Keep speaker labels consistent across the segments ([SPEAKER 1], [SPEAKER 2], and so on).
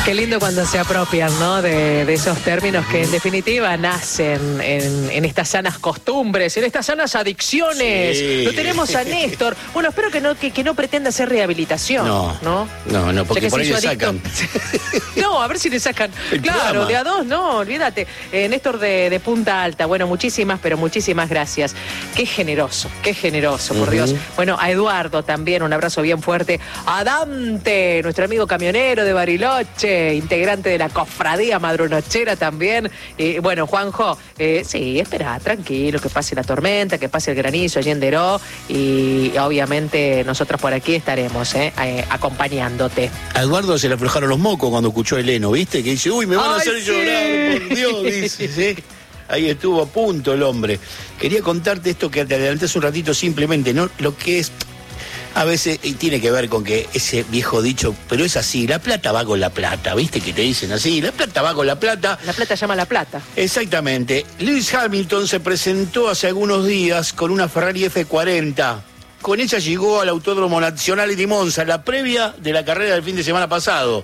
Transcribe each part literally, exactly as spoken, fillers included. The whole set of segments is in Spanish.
[SPEAKER 1] Qué lindo cuando se apropian, ¿no? De, de esos términos que en definitiva nacen en, en estas sanas costumbres, en estas sanas adicciones. Sí. Lo tenemos a Néstor. Bueno, espero que no, que, que no pretenda hacer rehabilitación. No, no,
[SPEAKER 2] no, no porque por ahí le sacan.
[SPEAKER 1] No, a ver si le sacan. El claro, programa. De a dos, no, olvídate. Eh, Néstor de, de Punta Alta. Bueno, muchísimas, pero muchísimas gracias. Qué generoso, qué generoso, por uh-huh. Dios. Bueno, a Eduardo también, un abrazo bien fuerte. A Dante, nuestro amigo camionero de Bariloche, integrante de la cofradía madrunochera también. Eh, bueno, Juanjo, eh, sí, espera, tranquilo, que pase la tormenta, que pase el granizo allí en Deró, y obviamente nosotros por aquí estaremos eh, eh, acompañándote.
[SPEAKER 2] A Eduardo se le aflojaron los mocos cuando escuchó a Eleno, ¿viste? Que dice, uy, me van Ay, a hacer sí. llorar, por Dios, dice, ¿sí? Ahí estuvo a punto el hombre. Quería contarte esto que te adelanté hace un ratito simplemente, ¿no? Lo que es... A veces, y tiene que ver con que ese viejo dicho, pero es así, la plata va con la plata, ¿viste? Que te dicen así, la plata va con la plata.
[SPEAKER 1] La plata llama a la plata.
[SPEAKER 2] Exactamente. Lewis Hamilton se presentó hace algunos días con una Ferrari F cuarenta. Con ella llegó al Autódromo Nacional de Monza, la previa de la carrera del fin de semana pasado.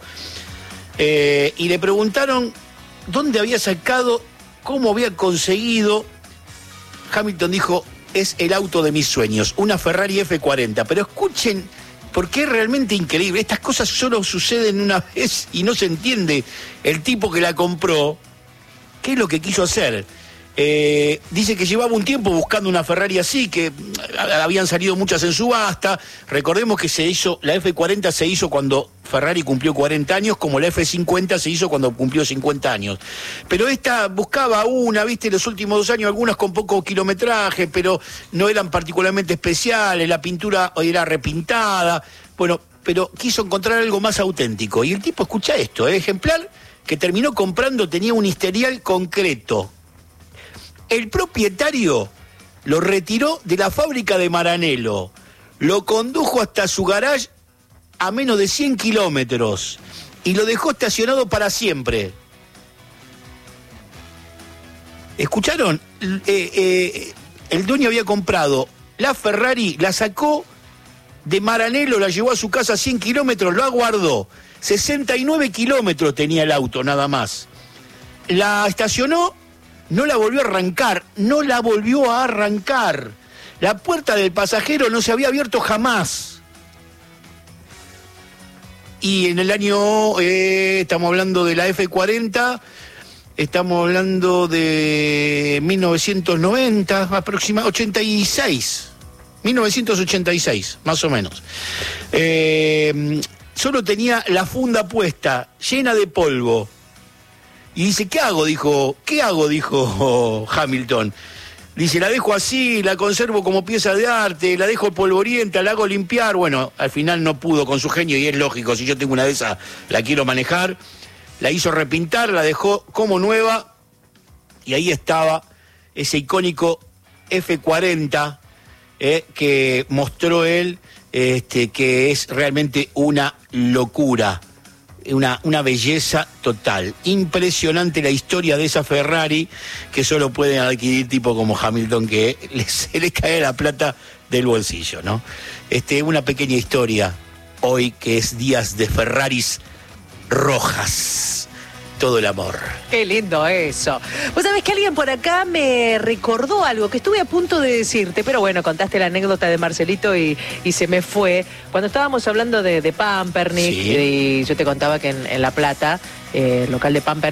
[SPEAKER 2] Eh, y le preguntaron dónde había sacado, cómo había conseguido. Hamilton dijo... es el auto de mis sueños, una Ferrari F cuarenta. Pero escuchen, porque es realmente increíble. Estas cosas solo suceden una vez y no se entiende el tipo que la compró, qué es lo que quiso hacer. Eh, dice que llevaba un tiempo buscando una Ferrari así, que habían salido muchas en subasta. Recordemos que se hizo, la F cuarenta se hizo cuando Ferrari cumplió cuarenta años, como la F cincuenta se hizo cuando cumplió cincuenta años. Pero esta buscaba una, viste, los últimos dos años, algunas con poco kilometraje, pero no eran particularmente especiales, la pintura era repintada, bueno, pero quiso encontrar algo más auténtico. Y el tipo, escucha esto, el ejemplar que terminó comprando tenía un historial concreto. El propietario lo retiró de la fábrica de Maranello, lo condujo hasta su garage a menos de cien kilómetros y lo dejó estacionado para siempre. ¿Escucharon? Eh, eh, el dueño había comprado la Ferrari, la sacó de Maranello, la llevó a su casa a cien kilómetros, lo aguardó. sesenta y nueve kilómetros tenía el auto, nada más. La estacionó. No la volvió a arrancar, no la volvió a arrancar. La puerta del pasajero no se había abierto jamás. Y en el año, eh, estamos hablando de la F cuarenta, estamos hablando de mil novecientos noventa, aproximadamente, ochenta y seis, mil novecientos ochenta y seis, más o menos. Eh, solo tenía la funda puesta, llena de polvo. Y dice, ¿qué hago? Dijo, ¿qué hago? Dijo Hamilton. Dice, la dejo así, la conservo como pieza de arte, la dejo polvorienta, la hago limpiar. Bueno, al final no pudo con su genio y es lógico, si yo tengo una de esas, la quiero manejar. La hizo repintar, la dejó como nueva y ahí estaba ese icónico F cuarenta eh, que mostró él, este, que es realmente una locura. Una, una belleza total. Impresionante la historia de esa Ferrari que solo pueden adquirir tipo como Hamilton, que les, se les cae la plata del bolsillo, ¿no? Este, una pequeña historia hoy que es días de Ferraris rojas. Todo el amor.
[SPEAKER 1] Qué lindo eso. Vos sabés que alguien por acá me recordó algo que estuve a punto de decirte, pero bueno, contaste la anécdota de Marcelito y, y se me fue. Cuando estábamos hablando de, de Pampernick, sí. Y yo te contaba que en, en La Plata, eh, el local de Pampernick,